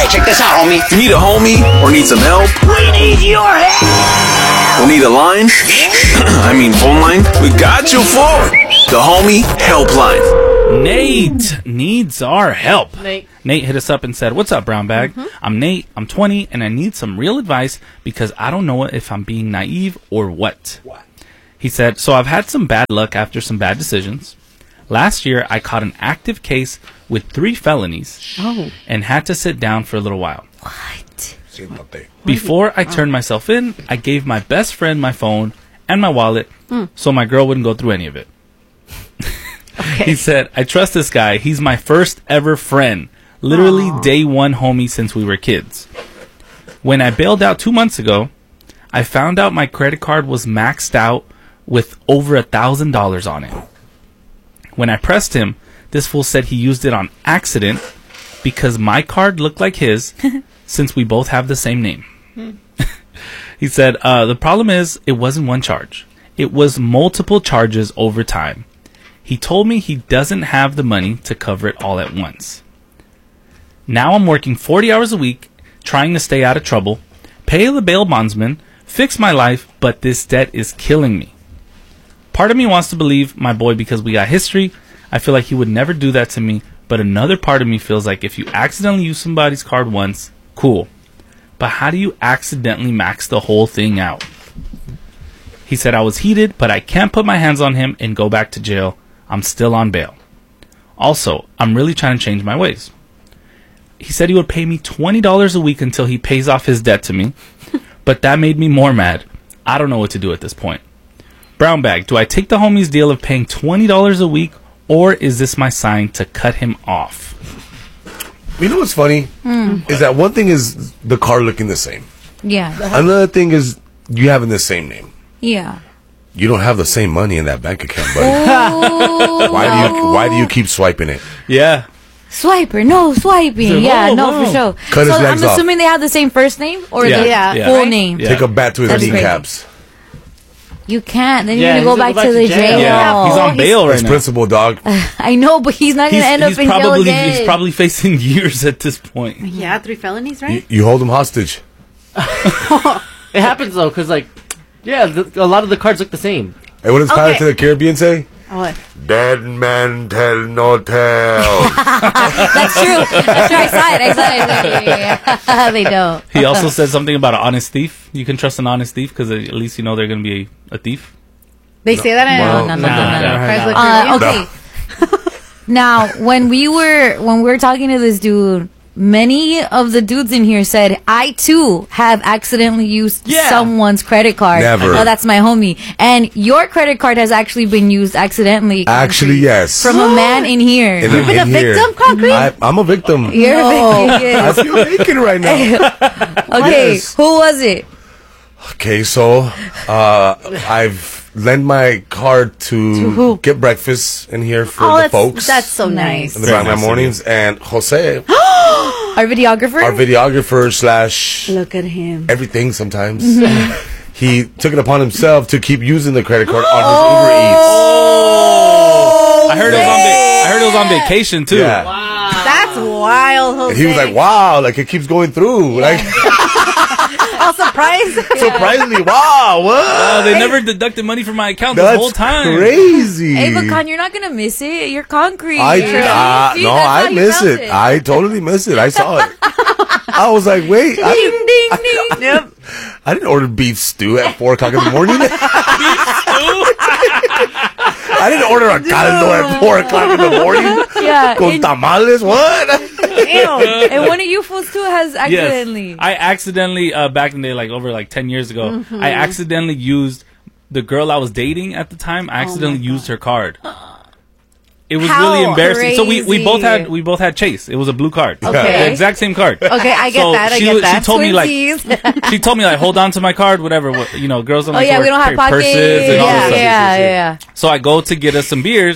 right, check this out, homie. You need a homie or need some help? We need your help. Or need a line? I mean phone line? We got you for the Homie Helpline. Nate needs our help. Nate, hit us up and said, "What's up, Brown Bag? I'm Nate. I'm 20, and I need some real advice because I don't know if I'm being naive or what." He said, "So I've had some bad luck after some bad decisions. Last year, I caught an active case with 3 felonies and had to sit down for a little while. What? Before I turned myself in, I gave my best friend my phone and my wallet so my girl wouldn't go through any of it." He said, "I trust this guy. He's my first ever friend. Literally day one homie since we were kids. When I bailed out 2 months ago, I found out my credit card was maxed out with over $1,000 on it. When I pressed him, this fool said he used it on accident because my card looked like his since we both have the same name." He said, "The problem is it wasn't one charge. It was multiple charges over time. He told me he doesn't have the money to cover it all at once. Now I'm working 40 hours a week, trying to stay out of trouble, pay the bail bondsman, fix my life, but this debt is killing me. Part of me wants to believe my boy because we got history. I feel like he would never do that to me, but another part of me feels like if you accidentally use somebody's card once, cool. But how do you accidentally max the whole thing out?" He said, "I was heated, but I can't put my hands on him and go back to jail. I'm still on bail. Also, I'm really trying to change my ways." He said he would pay me $20 a week until he pays off his debt to me, but that made me more mad. I don't know what to do at this point. Brown Bag, do I take the homie's deal of paying $20 a week, or is this my sign to cut him off?" You know what's funny? Is that one thing is the car looking the same. Yeah. Another thing is you having the same name. Yeah. You don't have the same money in that bank account, buddy. Why do you keep swiping it? Yeah. Swiper, no swiping. Yeah, no, for sure. Cut his So legs I'm off. assuming they have the same first name or the full right? name. Yeah. Take a bat to his That's crazy. kneecaps. You can't. Then Yeah, you're going to go he's back gonna to the go back to jail. jail. Yeah. He's on bail right His now. principal, dog. I know, but he's not going to end up in jail again. He's probably facing years at this point. Yeah, 3 felonies, right? You hold him hostage. it happens though, because a lot of the cards look the same. Hey, what does Pirates Okay. of the Caribbean say? What? Dead man tell no tale. That's true. I saw it. Yeah. They don't. He also said something about an honest thief. You can trust an honest thief because at least you know they're going to be a thief. They say that in No. Pirates of the Caribbean? Okay. Now, when we were talking to this dude, many of the dudes in here said, I too have accidentally used someone's credit card. Never. Oh, that's my homie. And your credit card has actually been used accidentally. Actually, yes. From a man in here. You've been a victim, Concrete? I'm a victim. You're a victim. I feel naked right now. Okay, Yes. who was it? Okay, so I've lent my card to get breakfast in here for the folks. That's so nice. in the Brown Man mornings, and Jose, Our videographer? our videographer slash Look at him. everything sometimes, he took it upon himself to keep using the credit card on his Uber Eats. I heard it was on vacation too. Yeah. That's wild, Jose. And he was like, wow, like it keeps going through. Like, Oh, surprise. surprisingly, wow, what? They never deducted money from my account That's this whole time. crazy. Hey, but Con, you're not going to miss it. You're concrete. I See, that's I how you miss felt it. I totally miss it. I saw it. I was like, wait, Ding, ding, ding. Yep. I didn't order beef stew at 4 o'clock in the morning. I didn't order a caldo at 4 o'clock in the morning. Yeah. Con tamales, what? And one of you fools too has accidentally. Yes. I accidentally, back in the day, like over like 10 years ago, Mm-hmm. I accidentally used the girl I was dating at the time. I accidentally used her card. It was How really embarrassing. So we crazy. both had Chase. It was a blue card. Okay. The exact same card. Okay, I get So that. I she get was- that. She told me like Twinsies. she told me like hold on to my card, whatever. Girls don't Oh like yeah, to we don't have carry pockets. purses and all this Yeah, stuff. yeah. So I go to get us some beers,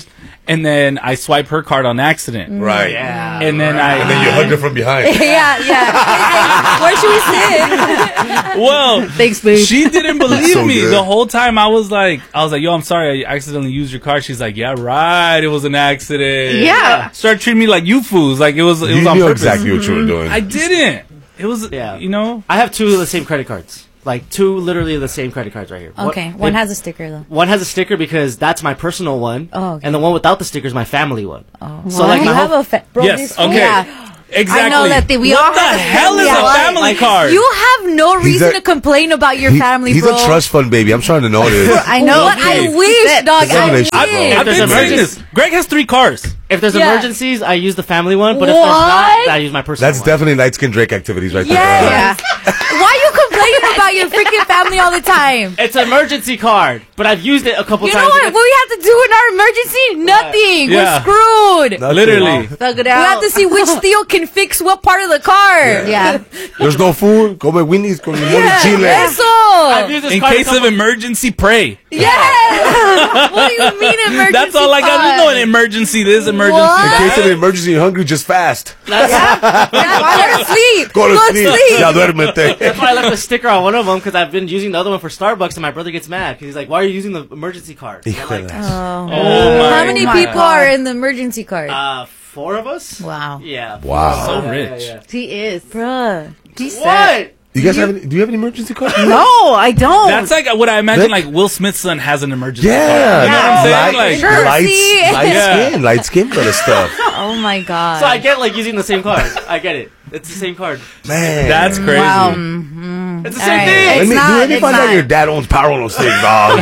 and then I swipe her card on accident. Right. Yeah. And then And then you hugged her from behind. Yeah, yeah. Where should we sit? well, Thanks, babe. she didn't believe so me good. the whole time. I was like, yo, I'm sorry, I accidentally used your card. She's like, yeah, right, it was an accident. Yeah. Started treating me like you fools, like it was You on knew purpose. exactly what you were doing. I didn't. It was, Yeah. you know. I have 2 of the same credit cards. Like 2 literally the same credit cards right here. Okay, one has a sticker though. One has a sticker because that's my personal one. Oh, okay. And the one without the sticker is my family one. Oh. So like you my have whole, a bro, Yes. this- Okay. Yeah. Exactly. I know that we all what the have a hell is family a one. family Like, card? You have no reason a- to complain about your family, He's bro. a trust fund baby. I'm trying to know this. I know. What? I Okay. wish, Sit. dog. I Examination. wish. I've there's been saying emergency- this. Greg has 3 cars. if there's Yeah. emergencies, I use the family one. But if there's What? not, I use my personal That's one. definitely light skin Drake activities right there. Yes. Why are you complaining about your freaking family all the time? It's an emergency card, but I've used it a couple You know times. what? What we have to do in our emergency? Nothing. Yeah. We're screwed. Nothing. Literally. Thug it We out. have to see which Theo can fix what part of the car. Yeah. There's no food. Come at Winnie's. Come to Yeah. Chile. Eso. I've used this In card a case of couple- emergency, pray. Yes. What do you mean emergency? That's all I got. There's no an emergency. This emergency. What? In that. case of an emergency, you're hungry, just fast. Yeah, go to sleep. Go to sleep. Ya duérmete. That's why I left a sticker on one of them because I've been using the other one for Starbucks, and my brother gets mad because he's like, "Why are you using the emergency card?" And I'm like, Oh my How many God. people are in the emergency card? 4 of us. Wow. Yeah. Wow. So Yeah, rich. yeah, He is. Bruh. He's What? You guys have any, do you have an emergency card? No, I don't. That's like what I imagine. Nick? Like Will Smith's son has an emergency. Yeah. card. You know what I'm saying? Light, Like, Sure. light, See? Yeah. light skin kind of stuff. Oh my god. So I get like using the same card. I get it. It's the same card. Man. that's crazy. Wow. It's the All same right. thing. It's not, let me it's find out not. your dad owns power on those things, dog.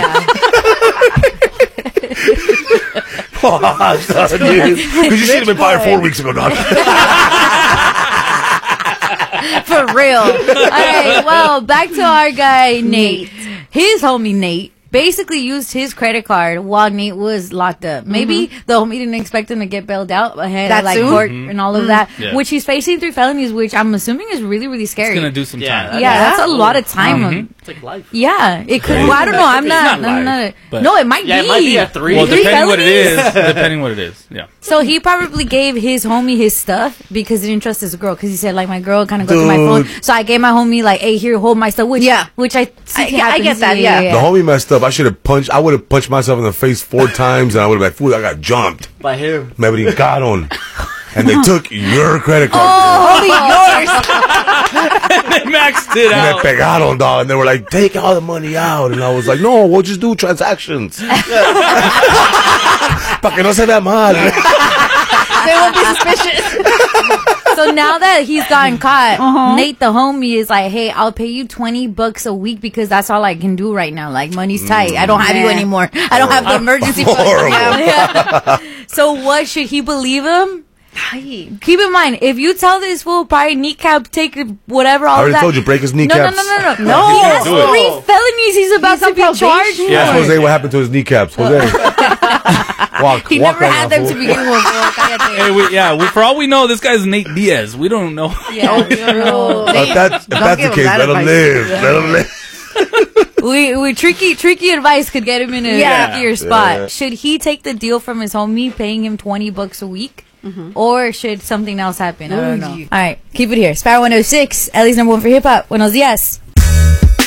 Because you should have been fired 4 weeks ago, dog. For real. All right, well, back to our guy, Nate. His homie, Nate, basically used his credit card while Nate was locked up. Maybe the homie didn't expect him to get bailed out ahead That of like soon? court and all of that, Yeah. which he's facing 3 felonies, which I'm assuming is really, really scary. It's gonna do some Yeah. time. Yeah, that's a lot of time. It's like life. Yeah, it could. Well, I don't know. I'm not. not live, but- No, it might Yeah, be. it might be a 3. Well, 3 depending what it felonies? is, depending what it is. Yeah. So he probably gave his homie his stuff because he didn't trust his girl. Because he said, like, my girl kind of goes to my phone. Dude. So I gave my homie, like, hey, here, hold my stuff. Which, Yeah. Which I see I get that, yeah. The homie messed up. I would have punched myself in the face 4 times, and I would have been like, fool, I got jumped. By him. Me brincaron. And they took your credit card. Only yours. They maxed it Me out. pegaron, dog. And they were like, take all the money out. And I was like, no, we'll just do transactions. Pa que no se vea mal. They won't be suspicious. So now that he's gotten caught, Nate, the homie, is like, hey, I'll pay you $20 a week because that's all I can do right now. Like, money's tight. I don't have you Yeah. anymore. I don't have the emergency fund. Horrible. Yeah. So what, should he believe him? Keep in mind, if you tell this fool probably kneecap, take whatever, all I of already that. told you, break his No, kneecaps. no. No. He has Do it. 3 felonies he's about He's to be on charged probation. for. Yeah. Ask Jose what happened to his kneecaps. Jose. Walk. He walk never right had now, them to fool. begin with. Bro. Cállate. Hey, for all we know, this guy's Nate Diaz. We don't know. Yeah, If that's the give him case, that let him advice. live. Let him live. we tricky advice could get him in a Yeah. trickier spot. Yeah. Should he take the deal from his homie, paying him $20 a week? Or should something else happen? I don't know. All right, keep it here. Sparrow 106, Ellie's number 1 for hip hop. Buenos dias.